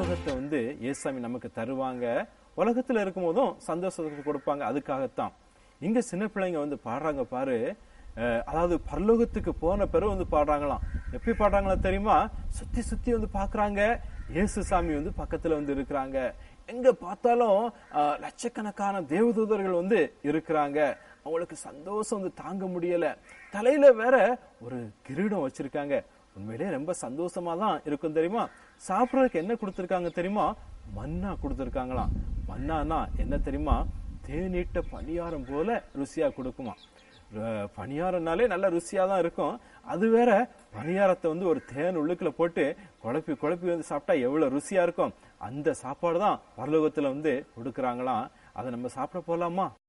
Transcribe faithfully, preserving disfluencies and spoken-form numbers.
பரலோகத்தை வந்து இயேசுசாமி நமக்கு தருவாங்க. உலகத்துல இருக்கும் போதும் சந்தோஷத்தை கொடுப்பாங்க. அதுக்காகத்தான் இங்க சின்ன பிள்ளைங்க வந்து பாடுறாங்க பாரு. அதாவது பரலோகத்துக்கு போன பிறகு வந்து பாடுறாங்களாம். எப்படி பாடுறாங்களா தெரியுமா? சுத்தி சுத்தி வந்து பாக்குறாங்க, இயேசுசாமி வந்து பக்கத்துல வந்து இருக்கிறாங்க. எங்க பார்த்தாலும் லட்சக்கணக்கான தேவதூதர்கள் வந்து இருக்கிறாங்க. அவங்களுக்கு சந்தோஷம் வந்து தாங்க முடியல. தலையில வேற ஒரு கிரீடம் வச்சிருக்காங்க. உண்மையிலே ரொம்ப சந்தோஷமா தான் இருக்கும் தெரியுமா? சாப்பிடறதுக்கு என்ன கொடுத்திருக்காங்க தெரியுமா? மன்னா கொடுத்திருக்காங்களாம். மன்னானா என்ன தெரியுமா? தேநீட்ட பணியாரம் போல ருசியா கொடுக்குமா. பணியாரம்னாலே நல்ல ருசியா தான் இருக்கும். அது வேற பணியாரத்தை வந்து ஒரு தேன் உள்ளுக்குள்ள போட்டு குழப்பி குழப்பி வந்து சாப்பிட்டா எவ்வளவு ருசியா இருக்கும். அந்த சாப்பாடு தான் பரலோகத்துல வந்து கொடுக்கறாங்களாம். அதை நம்ம சாப்பிட போலாமா?